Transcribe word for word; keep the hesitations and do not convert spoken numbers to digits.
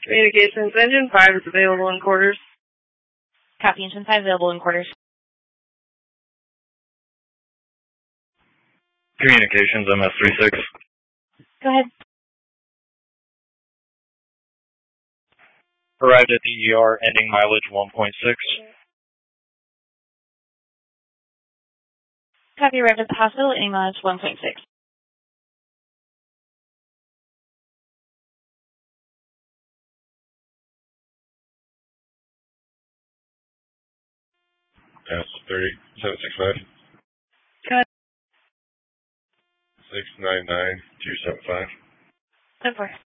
Communications, engine five is available in quarters. Copy, engine five available in quarters. Communications, M S thirty-six. Go ahead. Arrived at the E R, ending mileage one point six. Copy, arrived at the hospital, ending mileage one point six. Yes, thirty seven six five. Go ahead. Six nine nine two seven five. Go for it.